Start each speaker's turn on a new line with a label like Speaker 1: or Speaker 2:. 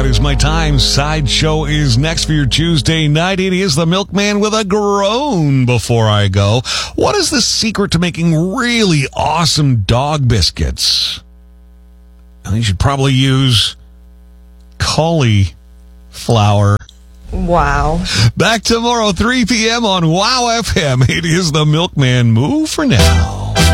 Speaker 1: That is my time. Sideshow is next for your Tuesday night. It is the Milkman with a groan before I go. What is the secret to making really awesome dog biscuits? Well, you should probably use cauliflower.
Speaker 2: Wow.
Speaker 1: Back tomorrow, 3 p.m. on Wow FM. It is the Milkman. Move for now.